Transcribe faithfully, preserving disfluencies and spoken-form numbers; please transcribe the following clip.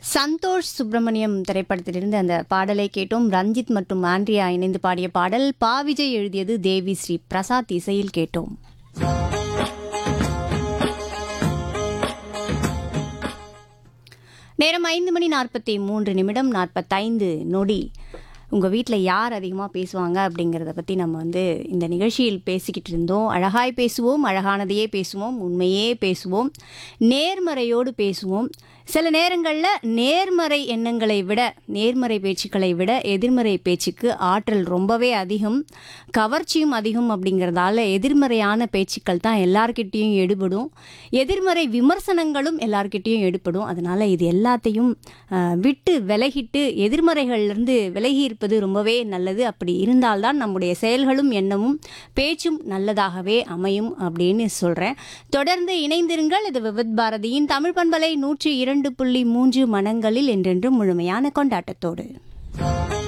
சந்தோஷ் சுப்பிரமணியம் திரைப்படத்திலிருந்து அந்த பாடலை கேட்டோம். ரஞ்சித் மற்றும் ஆண்ட்ரியா இணைந்து பாடிய பாடல். பா விஜய் எழுதியது, தேவி ஸ்ரீ பிரசாத் இசையில் கேட்டோம். நேரம் ஐந்து மணி நாற்பத்தி மூன்று நிமிடம் நாற்பத்தைந்து நொடி. உங்கள் வீட்டில் யார் அதிகமாக பேசுவாங்க அப்படிங்கிறத பற்றி நம்ம வந்து இந்த நிகழ்ச்சியில் பேசிக்கிட்டு இருந்தோம். அழகாய் பேசுவோம், அழகானதையே பேசுவோம், உண்மையே பேசுவோம், நேர்மறையோடு பேசுவோம். சில நேரங்களில் நேர்மறை எண்ணங்களை விட, நேர்மறை பேச்சுக்களை விட எதிர்மறை பேச்சுக்கு ஆற்றல் ரொம்பவே அதிகம், கவர்ச்சியும் அதிகம். அப்படிங்கிறதால எதிர்மறையான பேச்சுக்கள் தான் எல்லார்கிட்டேயும் எடுபடும், எதிர்மறை விமர்சனங்களும் எல்லார்கிட்டேயும் எடுபடும். அதனால் இது எல்லாத்தையும் விட்டு விலகிட்டு எதிர்மறைகள்லேருந்து விலகி இருப்பது ரொம்பவே நல்லது. அப்படி இருந்தால்தான் நம்முடைய செயல்களும் எண்ணமும் பேச்சும் நல்லதாகவே அமையும் அப்படின்னு சொல்கிறேன். தொடர்ந்து இணைந்திருங்கள். இது விவித் பாரதியின் தமிழ் பண்பலை நூற்றி இரண்டு புள்ளி மூன்று மனங்களில் என்றென்றும் முழுமையான கொண்டாட்டத்தோடு.